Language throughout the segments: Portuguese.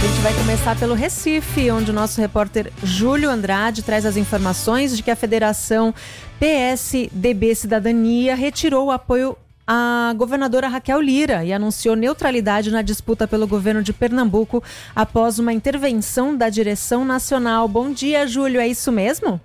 A gente vai começar pelo Recife, onde o nosso repórter Júlio Andrade traz as informações de que a Federação PSDB Cidadania retirou o apoio à governadora Raquel Lira e anunciou neutralidade na disputa pelo governo de Pernambuco após uma intervenção da direção nacional. Bom dia, Júlio, é isso mesmo?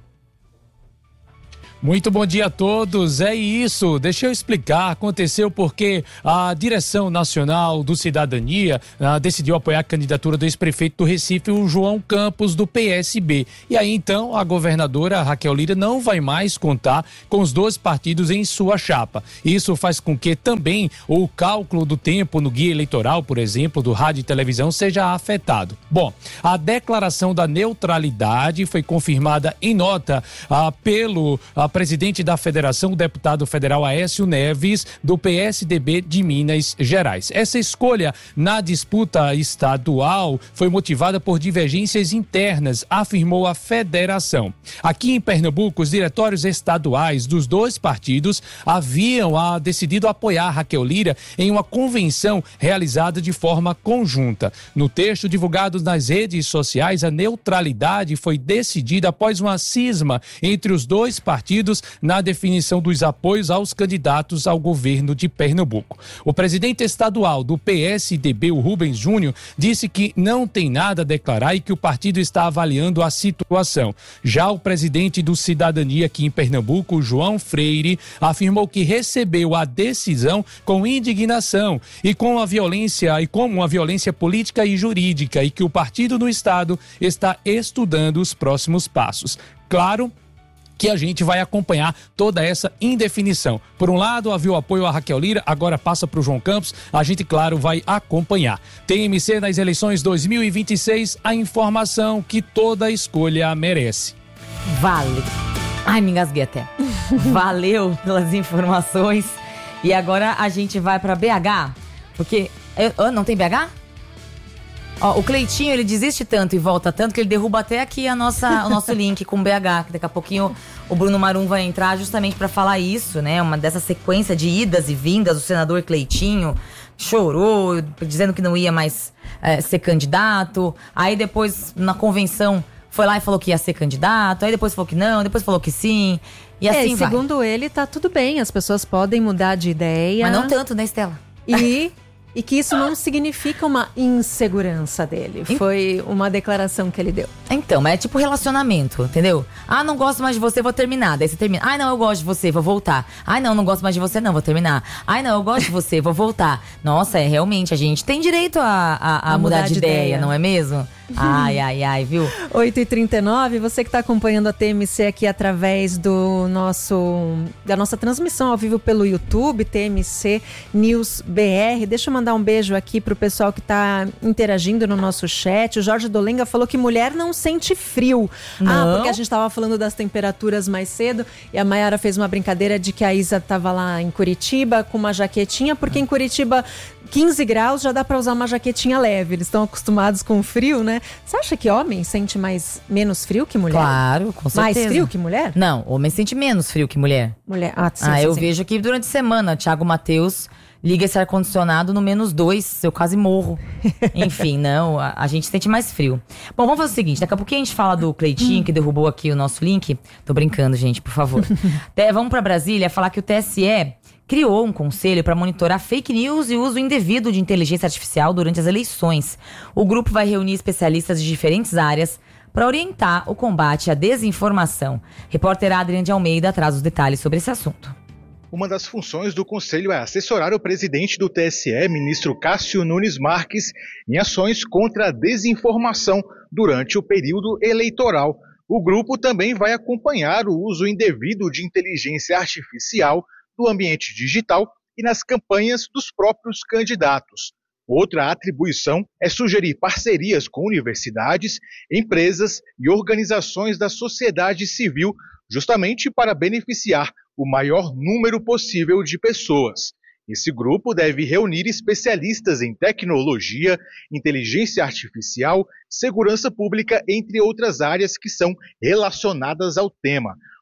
Muito bom dia a todos, é isso, deixa eu explicar, aconteceu porque a direção nacional do Cidadania decidiu apoiar a candidatura do ex-prefeito do Recife, o João Campos, do PSB, e aí então a governadora Raquel Lira não vai mais contar com os dois partidos em sua chapa. Isso faz com que também o cálculo do tempo no guia eleitoral, por exemplo, do rádio e televisão seja afetado. Bom, a declaração da neutralidade foi confirmada em nota pelo presidente da federação, o deputado federal Aécio Neves, do PSDB de Minas Gerais. Essa escolha na disputa estadual foi motivada por divergências internas, afirmou a federação. Aqui em Pernambuco, os diretórios estaduais dos dois partidos haviam decidido apoiar Raquel Lira em uma convenção realizada de forma conjunta. No texto divulgado nas redes sociais, a neutralidade foi decidida após uma cisma entre os dois partidos na definição dos apoios aos candidatos ao governo de Pernambuco. O presidente estadual do PSDB, o Rubens Júnior, disse que não tem nada a declarar e que o partido está avaliando a situação. Já o presidente do Cidadania aqui em Pernambuco, o João Freire, afirmou que recebeu a decisão com indignação e com uma violência política e jurídica e que o partido no estado está estudando os próximos passos. Claro que a gente vai acompanhar toda essa indefinição. Por um lado, havia o apoio a Raquel Lira, agora passa para o João Campos, a gente, claro, vai acompanhar. TMC nas eleições 2026, a informação que toda escolha merece. Vale. Ai, me engasguei até. Valeu pelas informações. E agora a gente vai para BH, porque... não tem BH? Ó, o Cleitinho, ele desiste tanto e volta tanto que ele derruba até aqui o nosso link com o BH, que daqui a pouquinho o Bruno Marum vai entrar justamente para falar isso, né? Uma dessa sequência de idas e vindas, o senador Cleitinho chorou, dizendo que não ia mais ser candidato, aí depois na convenção foi lá e falou que ia ser candidato, aí depois falou que não, depois falou que sim, e assim vai. Segundo ele, tá tudo bem, as pessoas podem mudar de ideia. Mas não tanto, né, Estela? E que isso não significa uma insegurança dele. Foi uma declaração que ele deu. Então, mas é tipo relacionamento, entendeu? Ah, não gosto mais de você, vou terminar. Daí você termina. Ai, não, eu gosto de você, vou voltar. Ai, não gosto mais de você, não, vou terminar. Ai, não, eu gosto de você, vou voltar. Nossa, realmente, a gente tem direito a mudar de ideia, não é mesmo? Ai, viu? 8h39, você que está acompanhando a TMC aqui através da nossa transmissão ao vivo pelo YouTube, TMC News BR. Deixa eu mandar um beijo aqui pro pessoal que está interagindo no nosso chat. O Jorge Dolenga falou que mulher não sente frio. Não? Porque a gente estava falando das temperaturas mais cedo e a Mayara fez uma brincadeira de que a Isa estava lá em Curitiba com uma jaquetinha, porque em Curitiba 15 graus já dá para usar uma jaquetinha leve. Eles estão acostumados com o frio, né? Você acha que homem sente menos frio que mulher? Claro, com certeza. Mais frio que mulher? Não, homem sente menos frio que mulher. Sim, eu vejo aqui durante a semana, Thiago Matheus liga esse ar-condicionado no -2, eu quase morro. Enfim, não, a gente sente mais frio. Bom, vamos fazer o seguinte, daqui a pouquinho a gente fala do Cleitinho, que derrubou aqui o nosso link. Tô brincando, gente, por favor. Vamos pra Brasília falar que o TSE criou um conselho para monitorar fake news e uso indevido de inteligência artificial durante as eleições. O grupo vai reunir especialistas de diferentes áreas para orientar o combate à desinformação. Repórter Adriane de Almeida traz os detalhes sobre esse assunto. Uma das funções do Conselho é assessorar o presidente do TSE, ministro Cássio Nunes Marques, em ações contra a desinformação durante o período eleitoral. O grupo também vai acompanhar o uso indevido de inteligência artificial no ambiente digital e nas campanhas dos próprios candidatos. Outra atribuição é sugerir parcerias com universidades, empresas e organizações da sociedade civil, justamente para beneficiar o maior número possível de pessoas. Esse grupo deve reunir especialistas em tecnologia, inteligência artificial, segurança pública, entre outras áreas que são relacionadas ao tema.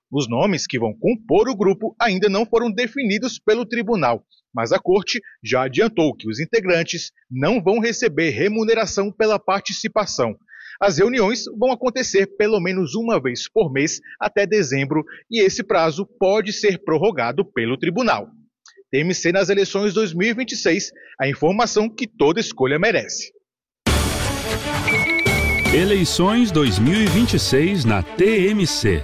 Os nomes que vão compor o grupo ainda não foram definidos pelo tribunal, mas a corte já adiantou que os integrantes não vão receber remuneração pela participação. As reuniões vão acontecer pelo menos uma vez por mês até dezembro e esse prazo pode ser prorrogado pelo tribunal. TMC nas eleições 2026, a informação que toda escolha merece. Eleições 2026 na TMC.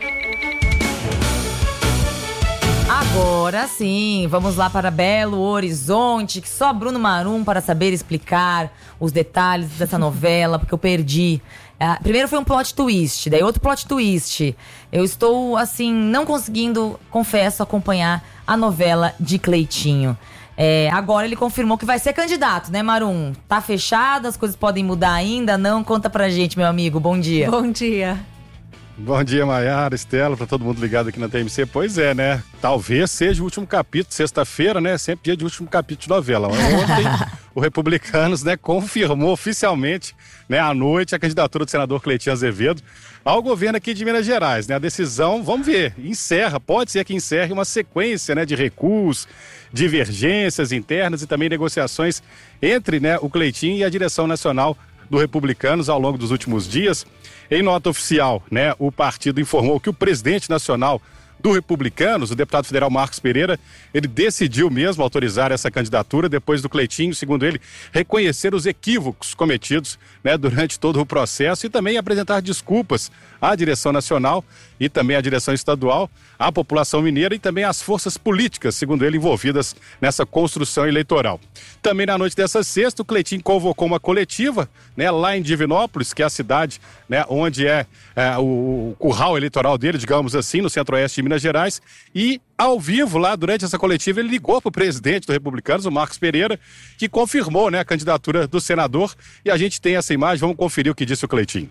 Agora sim, vamos lá para Belo Horizonte, que só Bruno Marum para saber explicar os detalhes dessa novela, porque eu perdi. Primeiro foi um plot twist, daí outro plot twist. Eu estou, assim, não conseguindo, confesso, acompanhar a novela de Cleitinho. Agora ele confirmou que vai ser candidato, né, Marum? Tá fechado, as coisas podem mudar ainda? Não? Conta pra gente, meu amigo. Bom dia. Bom dia. Bom dia, Maiara, Estela, para todo mundo ligado aqui na TMC. Pois é, né? Talvez seja o último capítulo, sexta-feira, né? Sempre dia de último capítulo de novela. Ontem, o Republicanos, né, confirmou oficialmente, né, à noite, a candidatura do senador Cleitinho Azevedo ao governo aqui de Minas Gerais, né? A decisão, vamos ver, pode ser que encerre uma sequência, né, de recuos, divergências internas e também negociações entre, né, o Cleitinho e a direção nacional do Republicanos ao longo dos últimos dias. Em nota oficial, né, o partido informou que o presidente nacional do Republicanos, o deputado federal Marcos Pereira, ele decidiu mesmo autorizar essa candidatura depois do Cleitinho, segundo ele, reconhecer os equívocos cometidos, né, durante todo o processo e também apresentar desculpas à direção nacional e também à direção estadual, à população mineira e também às forças políticas, segundo ele, envolvidas nessa construção eleitoral. Também na noite dessa sexta, o Cleitinho convocou uma coletiva, né, lá em Divinópolis, que é a cidade, né, onde é o curral eleitoral dele, digamos assim, no centro-oeste de Minas Gerais, e ao vivo lá durante essa coletiva ele ligou para o presidente do Republicanos, o Marcos Pereira, que confirmou, né, a candidatura do senador, e a gente tem essa imagem, vamos conferir o que disse o Cleitinho.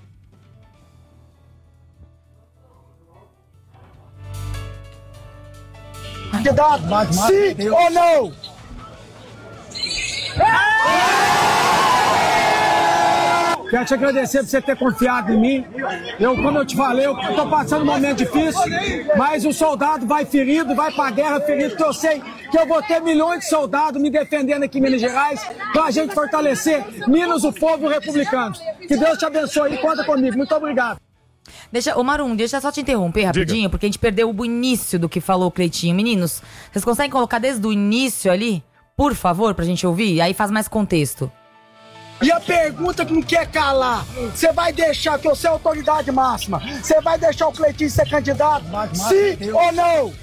Candidato, sim ou não? Quero te agradecer por você ter confiado em mim. Como eu te falei, eu estou passando um momento difícil, mas o soldado vai ferido, vai para a guerra ferido, porque eu sei que eu vou ter milhões de soldados me defendendo aqui em Minas Gerais, para a gente fortalecer Minas, o povo e os republicanos. Que Deus te abençoe e conta comigo. Muito obrigado. Marum, deixa eu só te interromper rapidinho. Diga. Porque a gente perdeu o início do que falou o Cleitinho. Meninos, vocês conseguem colocar desde o início ali, por favor, pra gente ouvir? Aí faz mais contexto. E a pergunta que não quer calar, você vai deixar, que eu sou a autoridade máxima, você vai deixar o Cleitinho ser candidato? Sim ou não?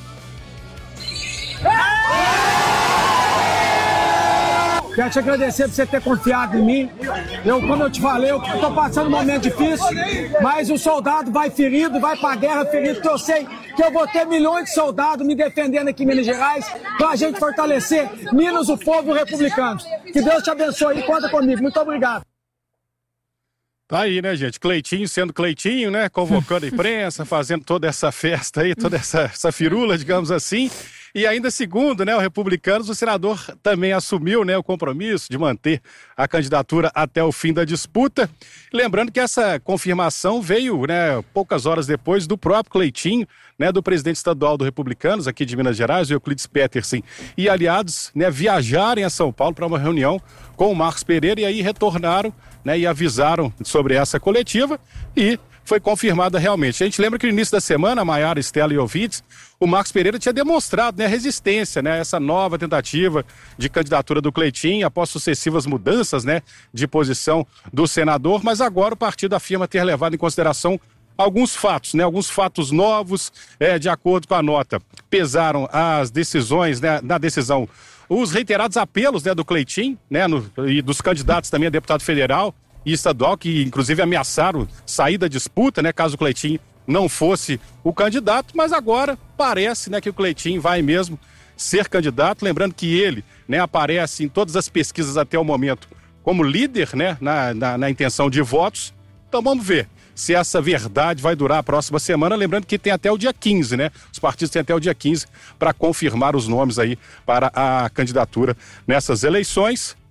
Quero te agradecer por você ter confiado em mim. Como eu te falei, eu estou passando um momento difícil, mas o soldado vai ferido, vai para a guerra ferido, porque eu sei que eu vou ter milhões de soldados me defendendo aqui em Minas Gerais, para a gente fortalecer Minas, o povo e os republicanos. Que Deus te abençoe e conta comigo. Muito obrigado. Tá aí, né, gente? Cleitinho sendo Cleitinho, né? Convocando a imprensa, fazendo toda essa festa aí, toda essa firula, digamos assim. E ainda segundo, né, o Republicanos, o senador também assumiu, né, o compromisso de manter a candidatura até o fim da disputa. Lembrando que essa confirmação veio, né, poucas horas depois do próprio Cleitinho, né, do presidente estadual do Republicanos aqui de Minas Gerais, o Euclides Petersen, e aliados, né, viajarem a São Paulo para uma reunião com o Marcos Pereira e aí retornaram, né, e avisaram sobre essa coletiva e foi confirmada realmente. A gente lembra que no início da semana, Maiara, Estela e ouvintes, o Marcos Pereira tinha demonstrado, né, resistência, né, essa nova tentativa de candidatura do Cleitinho após sucessivas mudanças, né, de posição do senador, mas agora o partido afirma ter levado em consideração alguns fatos, né, alguns fatos novos, de acordo com a nota. Pesaram as decisões, né, na decisão, os reiterados apelos, né, do Cleitinho, né, e dos candidatos também a deputado federal e estadual, que inclusive ameaçaram sair da disputa, né, caso o Cleitinho não fosse o candidato, mas agora parece, né, que o Cleitinho vai mesmo ser candidato, lembrando que ele, né, aparece em todas as pesquisas até o momento como líder, né, na intenção de votos. Então vamos ver se essa verdade vai durar a próxima semana, lembrando que tem até o dia 15, né? Os partidos têm até o dia 15 para confirmar os nomes aí para a candidatura nessas eleições.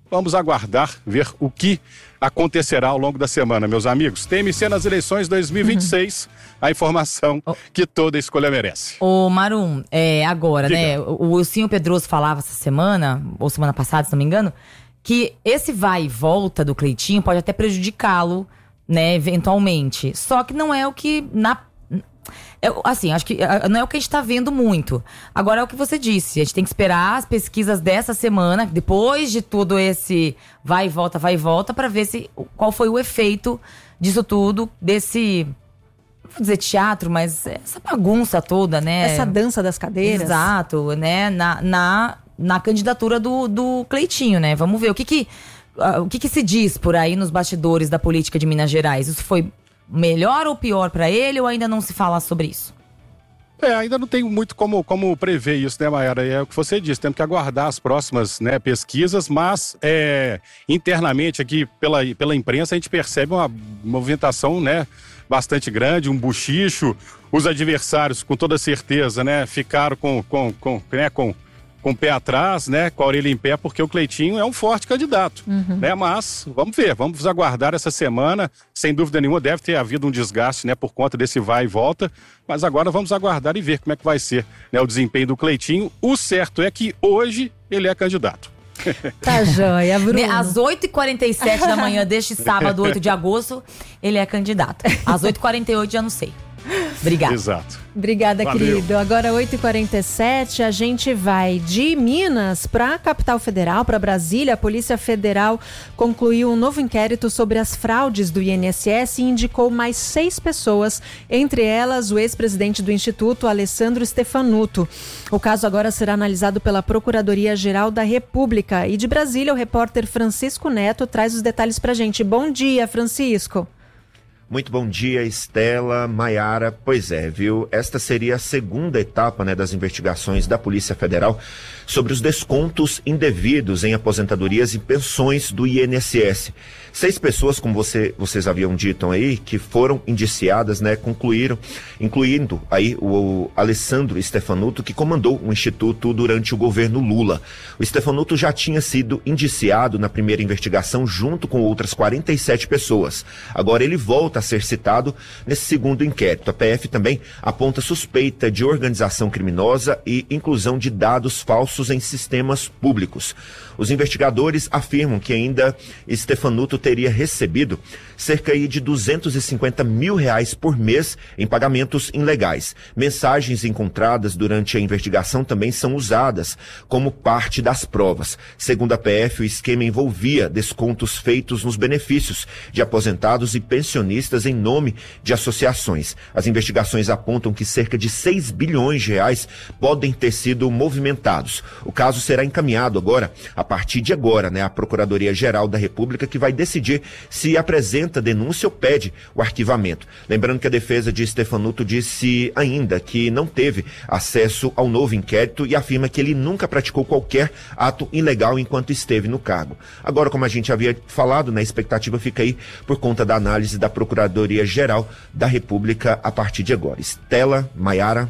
vamos aguardar, ver o que acontecerá ao longo da semana, meus amigos. TMC nas eleições 2026, a informação que toda escolha merece. Ô Marum, agora, Diga. né, o Wilsinho Pedroso falava essa semana, ou semana passada, se não me engano, que esse vai e volta do Cleitinho pode até prejudicá-lo, né, eventualmente. Só que não é o que acho que não é o que a gente tá vendo muito. Agora é o que você disse, a gente tem que esperar as pesquisas dessa semana, depois de tudo esse vai e volta, pra ver qual foi o efeito disso tudo, desse, não vou dizer teatro, mas essa bagunça toda, né? Essa dança das cadeiras. Exato, né? Na candidatura do Cleitinho, né? Vamos ver o que se diz por aí nos bastidores da política de Minas Gerais. Isso foi melhor ou pior para ele, ou ainda não se fala sobre isso? Ainda não tem muito como prever isso, né, Mayara? É o que você disse, temos que aguardar as próximas, né, pesquisas, mas internamente aqui pela imprensa a gente percebe uma movimentação, né, bastante grande, um buchicho. Os adversários, com toda certeza, né, ficaram com o pé atrás, né, com a orelha em pé, porque o Cleitinho é um forte candidato, né, mas vamos ver, vamos aguardar essa semana, sem dúvida nenhuma deve ter havido um desgaste, né, por conta desse vai e volta, mas agora vamos aguardar e ver como é que vai ser, né, o desempenho do Cleitinho. O certo é que hoje ele é candidato. Tá joia, Bruno. Às 8h47 da manhã deste sábado, 8 de agosto, ele é candidato. Às 8h48 já não sei. Obrigada. Exato. Obrigada, Valeu. querido. Agora, 8h47, a gente vai de Minas para a capital federal, para Brasília. A Polícia Federal concluiu um novo inquérito sobre as fraudes do INSS e indicou mais 6 pessoas, entre elas o ex-presidente do Instituto, Alessandro Stefanuto. O caso agora será analisado pela Procuradoria-Geral da República. E de Brasília, o repórter Francisco Neto traz os detalhes para a gente. Bom dia, Francisco. Muito bom dia, Estela, Mayara. Pois é, viu? Esta seria a segunda etapa, né, das investigações da Polícia Federal sobre os descontos indevidos em aposentadorias e pensões do INSS. 6 pessoas, como vocês haviam dito aí, que foram indiciadas, né, incluindo aí o Alessandro Stefanuto, que comandou o Instituto durante o governo Lula. O Stefanuto já tinha sido indiciado na primeira investigação junto com outras 47 pessoas. Agora ele volta a ser citado nesse segundo inquérito. A PF também aponta suspeita de organização criminosa e inclusão de dados falsos em sistemas públicos. Os investigadores afirmam que ainda Stefanuto teria recebido cerca de R$250 mil por mês em pagamentos ilegais. Mensagens encontradas durante a investigação também são usadas como parte das provas. Segundo a PF, o esquema envolvia descontos feitos nos benefícios de aposentados e pensionistas em nome de associações. As investigações apontam que cerca de R$6 bilhões podem ter sido movimentados. O caso será encaminhado agora, a partir de agora, né, à Procuradoria-Geral da República, que vai decidir se apresenta denúncia ou pede o arquivamento. Lembrando que a defesa de Stefanuto disse ainda que não teve acesso ao novo inquérito e afirma que ele nunca praticou qualquer ato ilegal enquanto esteve no cargo. Agora, como a gente havia falado, né, a expectativa fica aí por conta da análise da Procuradoria-Geral da República a partir de agora. Estela, Mayara.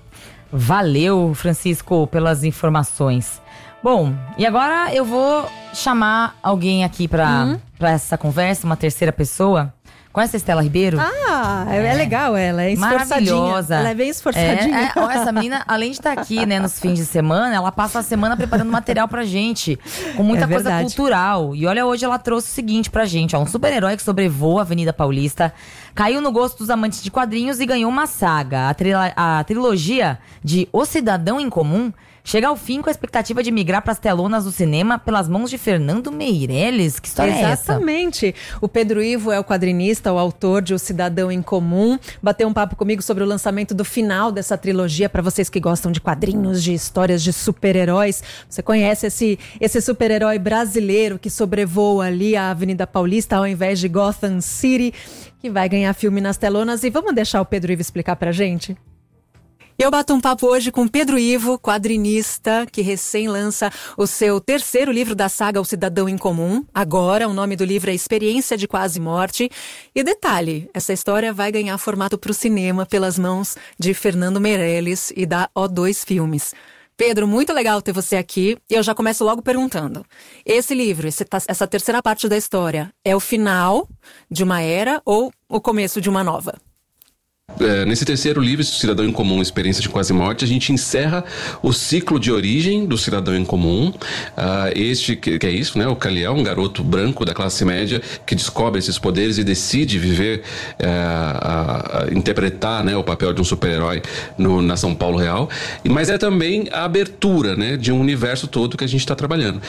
Valeu, Francisco, pelas informações. Bom, e agora eu vou chamar alguém aqui pra essa conversa, uma terceira pessoa. Conhece a Estela Ribeiro? É legal ela, é esforçadinha. Maravilhosa. Ela é bem esforçadinha. Essa menina, além de estar aqui, né, nos fins de semana, ela passa a semana preparando material pra gente, com muita coisa cultural. E olha, hoje ela trouxe o seguinte pra gente, ó, um super-herói que sobrevoa a Avenida Paulista, caiu no gosto dos amantes de quadrinhos e ganhou uma saga. A trilogia de O Cidadão em Comum chega ao fim com a expectativa de migrar para as telonas do cinema pelas mãos de Fernando Meirelles. Que história é essa? Exatamente. O Pedro Ivo é o quadrinista, o autor de O Cidadão em Comum. Bateu um papo comigo sobre o lançamento do final dessa trilogia. Para vocês que gostam de quadrinhos, de histórias de super-heróis. Você conhece esse super-herói brasileiro que sobrevoa ali a Avenida Paulista ao invés de Gotham City, que vai ganhar filme nas telonas. E vamos deixar o Pedro Ivo explicar pra gente? Eu bato um papo hoje com Pedro Ivo, quadrinista, que recém lança o seu terceiro livro da saga O Cidadão em Comum. Agora, o nome do livro é Experiência de Quase Morte. E detalhe, essa história vai ganhar formato para o cinema pelas mãos de Fernando Meirelles e da O2 Filmes. Pedro, muito legal ter você aqui. E eu já começo logo perguntando. Esse livro, essa terceira parte da história, é o final de uma era ou o começo de uma nova? Nesse terceiro livro, Cidadão em Comum, Experiência de Quase Morte, a gente encerra o ciclo de origem do cidadão em comum. Que é isso, né? O Kal-El, um garoto branco da classe média que descobre esses poderes e decide viver, interpretar, né, o papel de um super-herói na São Paulo real. Mas é também a abertura, né, de um universo todo que a gente está trabalhando.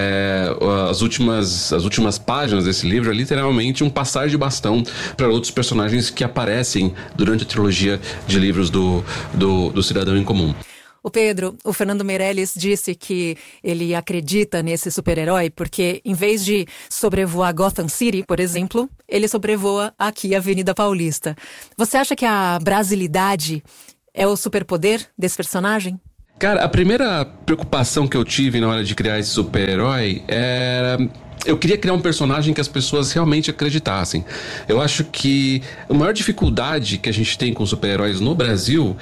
As últimas páginas desse livro é literalmente um passar de bastão para outros personagens que aparecem durante a trilogia de livros do Cidadão em Comum. O Pedro, o Fernando Meirelles disse que ele acredita nesse super-herói porque, em vez de sobrevoar Gotham City, por exemplo, ele sobrevoa aqui a Avenida Paulista. Você acha que a brasilidade é o superpoder desse personagem? Cara, a primeira preocupação que eu tive na hora de criar esse super-herói era... Eu queria criar um personagem que as pessoas realmente acreditassem. Eu acho que a maior dificuldade que a gente tem com super-heróis no Brasil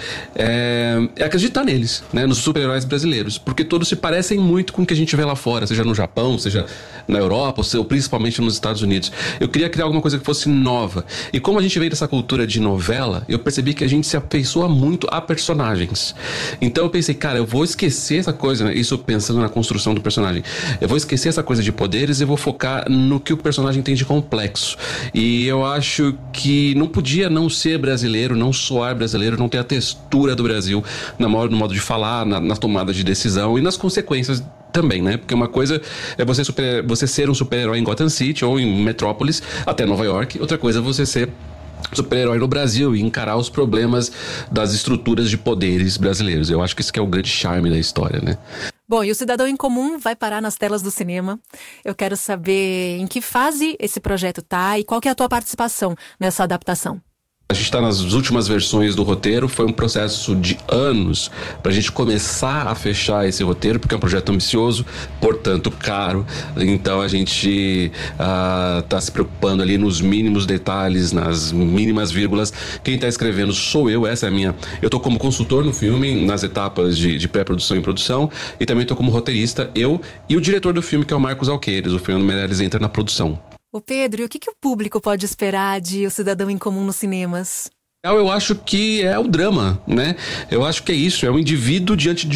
é acreditar neles, né? Nos super-heróis brasileiros. Porque todos se parecem muito com o que a gente vê lá fora, seja no Japão, seja na Europa, ou principalmente nos Estados Unidos. Eu queria criar alguma coisa que fosse nova. E como a gente veio dessa cultura de novela, eu percebi que a gente se afeiçoa muito a personagens. Então eu pensei, cara, eu vou esquecer essa coisa, né? Isso pensando na construção do personagem. Eu vou esquecer essa coisa de poderes e vou focar no que o personagem tem de complexo. E eu acho que não podia não ser brasileiro, não soar brasileiro, não ter a textura do Brasil no modo de falar, na tomada de decisão e nas consequências também, né? Porque uma coisa é você ser um super-herói em Gotham City ou em Metrópolis, até Nova York. Outra coisa é você ser super-herói no Brasil e encarar os problemas das estruturas de poderes brasileiros. Eu acho que isso que é o grande charme da história, né? Bom, e o Cidadão em Comum vai parar nas telas do cinema. Eu quero saber em que fase esse projeto tá e qual que é a tua participação nessa adaptação. A gente está nas últimas versões do roteiro, foi um processo de anos para a gente começar a fechar esse roteiro, porque é um projeto ambicioso, portanto caro. Então a gente está se preocupando ali nos mínimos detalhes, nas mínimas vírgulas. Quem está escrevendo sou eu, essa é a minha... Eu estou como consultor no filme, nas etapas de pré-produção e produção, e também estou como roteirista, eu e o diretor do filme, que é o Marcos Alqueires. O Fernando Meirelles entra na produção. Ô Pedro, e o que o público pode esperar de O Cidadão em Comum nos cinemas? Eu acho que é o drama, né? Eu acho que é isso, é um indivíduo diante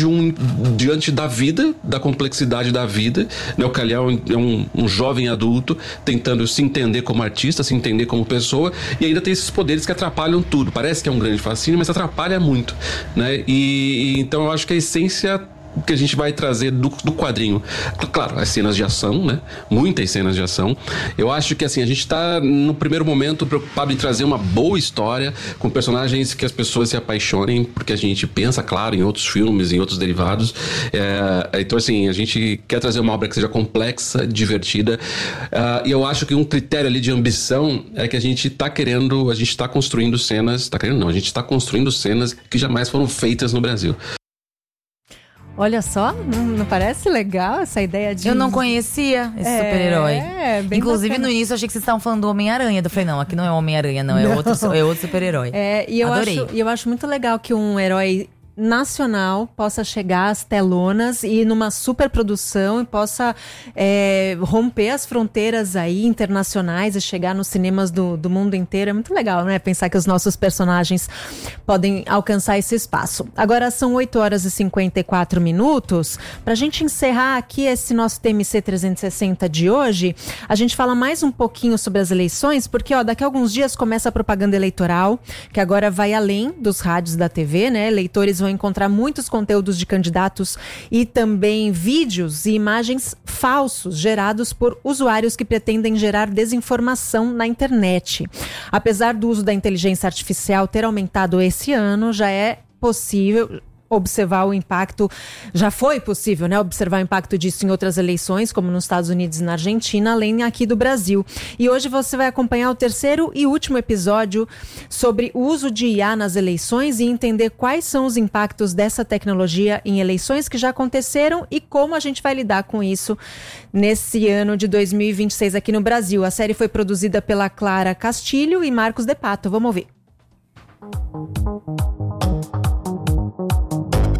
da vida, da complexidade da vida, né? O Kal-El é um jovem adulto tentando se entender como artista, se entender como pessoa, e ainda tem esses poderes que atrapalham tudo. Parece que é um grande fascínio, mas atrapalha muito, né? E então eu acho que a essência que a gente vai trazer do quadrinho, claro, as cenas de ação, né? Muitas cenas de ação. Eu acho que assim, a gente tá no primeiro momento preocupado em trazer uma boa história com personagens que as pessoas se apaixonem, porque a gente pensa, claro, em outros filmes, em outros derivados. Então assim, a gente quer trazer uma obra que seja complexa, divertida, e eu acho que um critério ali de ambição é que a gente tá construindo cenas, a gente tá construindo cenas que jamais foram feitas no Brasil. Olha só, não parece legal essa ideia de... Eu não conhecia esse super-herói. Inclusive, bacana. No início, eu achei que vocês estavam falando do Homem-Aranha. Eu falei, não, aqui não é Homem-Aranha, não. É outro super-herói. E Adorei. eu acho muito legal que um herói nacional possa chegar às telonas e numa superprodução e possa romper as fronteiras aí internacionais e chegar nos cinemas do mundo inteiro. É muito legal, né? Pensar que os nossos personagens podem alcançar esse espaço. Agora são 8h54. Pra gente encerrar aqui esse nosso TMC 360 de hoje, a gente fala mais um pouquinho sobre as eleições, porque daqui a alguns dias começa a propaganda eleitoral, que agora vai além dos rádios da TV, né? Eleitores vão encontrar muitos conteúdos de candidatos e também vídeos e imagens falsos gerados por usuários que pretendem gerar desinformação na internet. Apesar do uso da inteligência artificial ter aumentado esse ano, já é possível observar o impacto, já foi possível, né, observar o impacto disso em outras eleições, como nos Estados Unidos e na Argentina, além aqui do Brasil. E hoje você vai acompanhar o terceiro e último episódio sobre o uso de IA nas eleições e entender quais são os impactos dessa tecnologia em eleições que já aconteceram e como a gente vai lidar com isso nesse ano de 2026 aqui no Brasil. A série foi produzida pela Clara Castilho e Marcos De Pato. Vamos ouvir.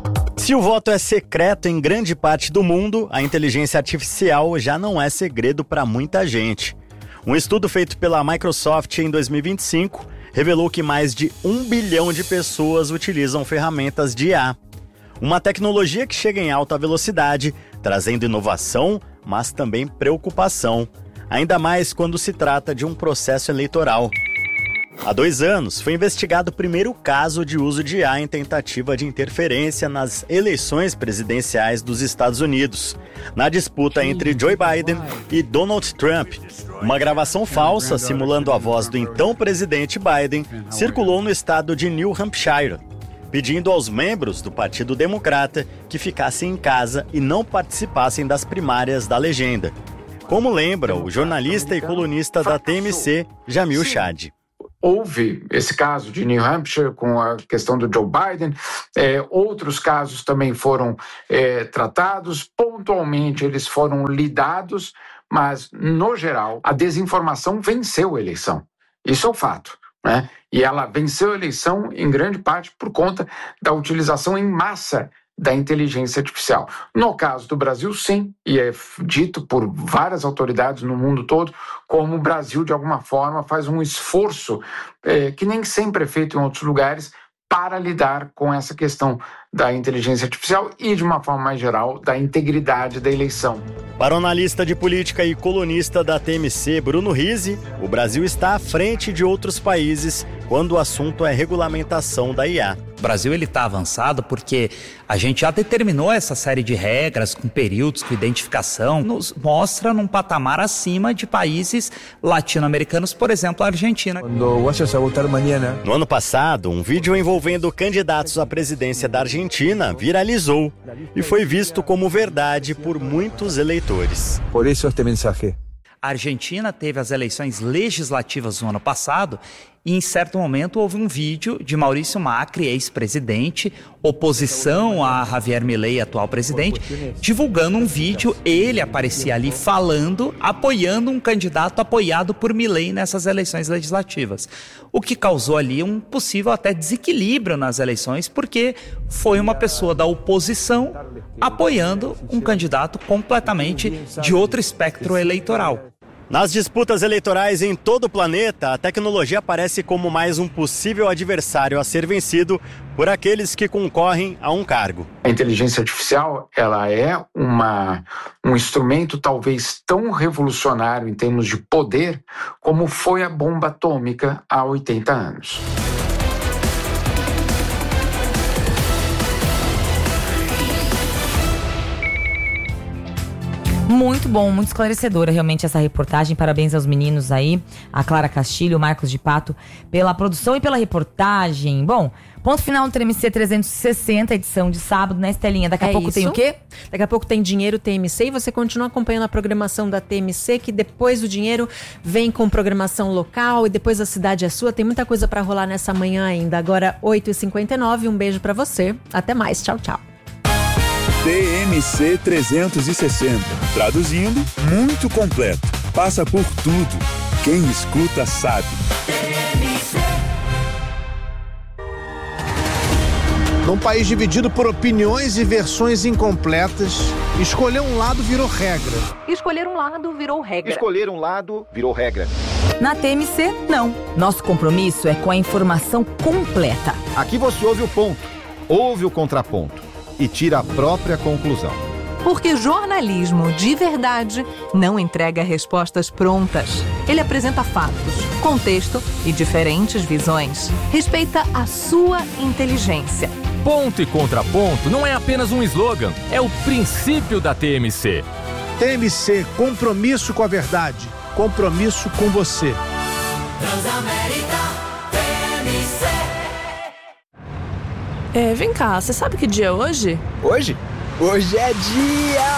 Se o voto é secreto em grande parte do mundo, a inteligência artificial já não é segredo para muita gente. Um estudo feito pela Microsoft em 2025 revelou que mais de 1 bilhão de pessoas utilizam ferramentas de IA. Uma tecnologia que chega em alta velocidade, trazendo inovação, mas também preocupação. Ainda mais quando se trata de um processo eleitoral. Há 2 anos, foi investigado o primeiro caso de uso de IA em tentativa de interferência nas eleições presidenciais dos Estados Unidos, na disputa entre Joe Biden e Donald Trump. Uma gravação falsa simulando a voz do então presidente Biden circulou no estado de New Hampshire, pedindo aos membros do Partido Democrata que ficassem em casa e não participassem das primárias da legenda. Como lembra o jornalista e colunista da TMC, Jamil Chad. Houve esse caso de New Hampshire com a questão do Joe Biden, outros casos também foram tratados, pontualmente eles foram lidados, mas, no geral, a desinformação venceu a eleição. Isso é um fato, né? E ela venceu a eleição em grande parte por conta da utilização em massa da inteligência artificial. No caso do Brasil, sim, e é dito por várias autoridades no mundo todo, como o Brasil, de alguma forma, faz um esforço que nem sempre é feito em outros lugares para lidar com essa questão da inteligência artificial e, de uma forma mais geral, da integridade da eleição. Para o analista de política e colunista da TMC, Bruno Rizzi, o Brasil está à frente de outros países quando o assunto é regulamentação da IA. O Brasil está avançado porque a gente já determinou essa série de regras com períodos, com identificação, nos mostra num patamar acima de países latino-americanos, por exemplo, a Argentina. No ano passado, um vídeo envolvendo candidatos à presidência da Argentina viralizou e foi visto como verdade por muitos eleitores. Por isso este mensagem. A Argentina teve as eleições legislativas no ano passado e, em certo momento, houve um vídeo de Maurício Macri, ex-presidente, oposição a Javier Milei, atual presidente, divulgando um vídeo, ele aparecia ali falando, apoiando um candidato apoiado por Milei nessas eleições legislativas. O que causou ali um possível até desequilíbrio nas eleições, porque foi uma pessoa da oposição apoiando um candidato completamente de outro espectro eleitoral. Nas disputas eleitorais em todo o planeta, a tecnologia aparece como mais um possível adversário a ser vencido por aqueles que concorrem a um cargo. A inteligência artificial, ela é um instrumento talvez tão revolucionário em termos de poder como foi a bomba atômica há 80 anos. Muito bom, muito esclarecedora realmente essa reportagem. Parabéns aos meninos aí, a Clara Castilho, o Marcos de Pato, pela produção e pela reportagem. Bom, ponto final do TMC 360, edição de sábado, né, Estelinha? Daqui a pouco tem o quê? Daqui a pouco tem Dinheiro TMC e você continua acompanhando a programação da TMC, que depois do Dinheiro vem com programação local e depois a Cidade é Sua. Tem muita coisa pra rolar nessa manhã ainda. Agora, 8h59, um beijo pra você. Até mais, tchau, tchau. TMC 360. Traduzindo, muito completo. Passa por tudo. Quem escuta sabe. Num país dividido por opiniões e versões incompletas, escolher um lado virou regra. Escolher um lado virou regra. Escolher um lado virou regra. Na TMC, não. Nosso compromisso é com a informação completa. Aqui você ouve o ponto, ouve o contraponto e tira a própria conclusão. Porque jornalismo de verdade não entrega respostas prontas. Ele apresenta fatos, contexto e diferentes visões. Respeita a sua inteligência. Ponto e contraponto não é apenas um slogan, é o princípio da TMC. TMC, compromisso com a verdade, compromisso com você. Transamérica, TMC. Vem cá, você sabe que dia é hoje? Hoje? Hoje é dia